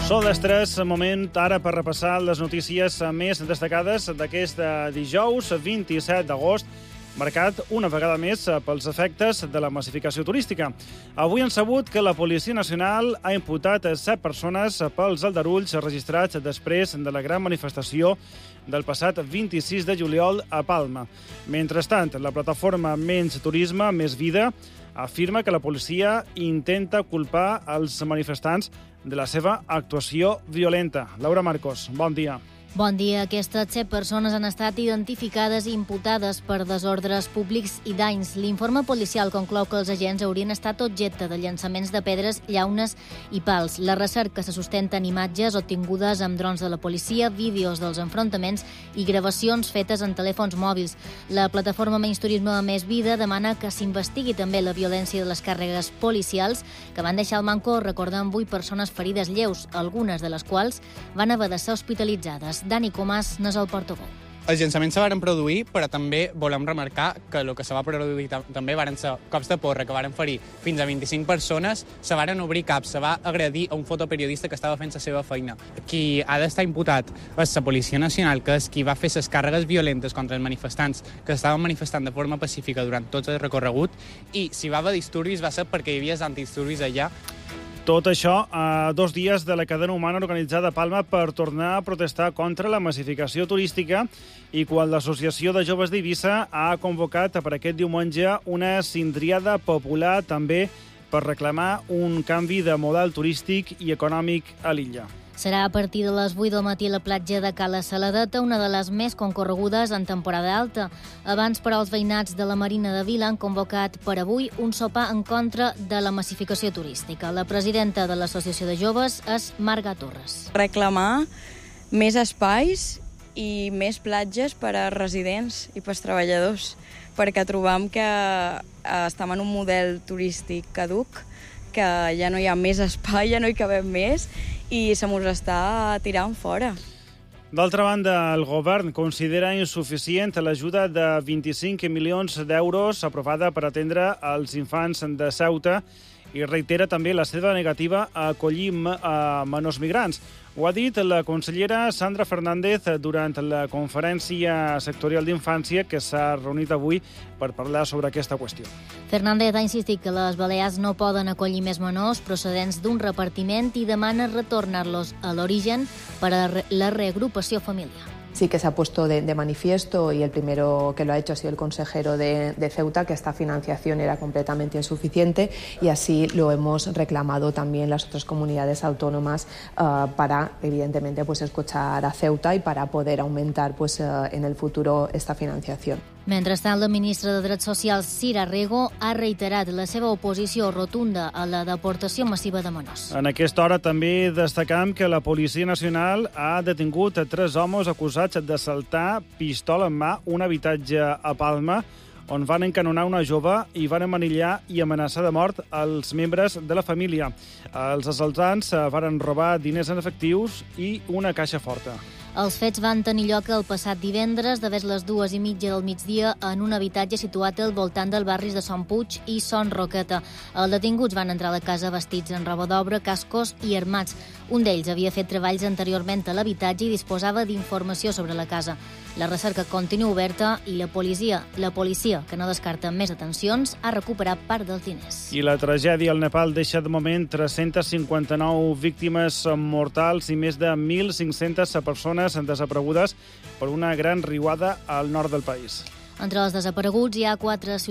Són les 3, moment ara per repassar les notícies més destacades d'aquest dijous 27 d'agost, marcat una vegada més pels efectes de la massificació turística. Avui han sabut que la Policia Nacional ha imputat 7 persones pels aldarulls registrats després de la gran manifestació del passat 26 de juliol a Palma. Mentrestant, la plataforma Menys Turisme, Més Vida afirma que la policia intenta culpar els manifestants de la seva actuació violenta. Laura Marcos, bon dia. Bon dia. Aquestes 7 persones han estat identificades i imputades per desordres públics i danys. L'informe policial conclou que els agents haurien estat objecte de llançaments de pedres, llaunes i pals. La recerca se sustenta en imatges obtingudes amb drons de la policia, vídeos dels enfrontaments i gravacions fetes en telèfons mòbils. La plataforma Menys Turisme Més Vida demana que s'investigui també la violència de les càrregues policials que van deixar al manco, recordant 8 persones ferides lleus, algunes de les quals van haver de ser hospitalitzades. Dani Comas n'és el portaveu. Els llançaments se varen produir, però també volem remarcar que el que se va produir també varen ser cops de porra que varen ferir fins a 25 persones, se varen obrir caps, se va agredir a un fotoperiodista que estava fent la seva feina. Qui ha d'estar imputat és la Policia Nacional, que és qui va fer les càrregues violentes contra els manifestants que estaven manifestant de forma pacífica durant tot el recorregut, i si va haver disturbis va ser perquè hi havia antidisturbis allà. Tot això a 2 dies de la cadena humana organitzada a Palma per tornar a protestar contra la massificació turística i quan l'Associació de Joves d'Eivissa ha convocat per aquest diumenge una cindriada popular també per reclamar un canvi de model turístic i econòmic a l'illa. Serà a partir de les 8 del matí a la platja de Cala Saladeta, una de les més concorregudes en temporada alta. Abans, però, els veïnats de la Marina de Vila han convocat per avui un sopar en contra de la massificació turística. La presidenta de l'Associació de Joves és Marga Torres. Reclamar més espais i més platges per a residents i per als treballadors, perquè trobam que estem en un model turístic caduc, que ja no hi ha més espai, ja no hi cabem més, i se mos està tirant fora. D'altra banda, el govern considera insuficient l'ajuda de 25 milions d'euros aprovada per atendre els infants de Ceuta i reitera també la seva negativa a acollir menors migrants. Ho ha dit la consellera Sandra Fernández durant la conferència sectorial d'infància que s'ha reunit avui per parlar sobre aquesta qüestió. Fernández ha insistit que les Balears no poden acollir més menors procedents d'un repartiment i demana retornar-los a l'origen per a la reagrupació familiar. Sí que se ha puesto de manifiesto, y el primero que lo ha hecho ha sido el consejero de Ceuta, que esta financiación era completamente insuficiente, y así lo hemos reclamado también las otras comunidades autónomas para, evidentemente, pues escuchar a Ceuta y para poder aumentar pues en el futuro esta financiación. Mentrestant, la ministra de Drets Socials, Cira Rego, ha reiterat la seva oposició rotunda a la deportació massiva de menors. En aquesta hora també destacam que la Policia Nacional ha detingut 3 homes acusats d'assaltar pistola en mà un habitatge a Palma, on van encanonar una jove i van amanillar i amenaçar de mort els membres de la família. Els assaltants van robar diners en efectius i una caixa forta. Els fets van tenir lloc el passat divendres, de les 2:30 del migdia, en un habitatge situat al voltant dels barris de Son Puig i Son Roqueta. Els detinguts van entrar a la casa vestits en roba d'obra, cascos i armats. Un d'ells havia fet treballs anteriorment a l'habitatge i disposava d'informació sobre la casa. La recerca continua oberta i la policia, que no descarta més detencions, ha recuperat part dels diners. I la tragèdia al Nepal deixa de moment 359 víctimes mortals i més de 1.500 persones desaparegudes per una gran riuada al nord del país. Entre els desapareguts hi ha 4 ciutadans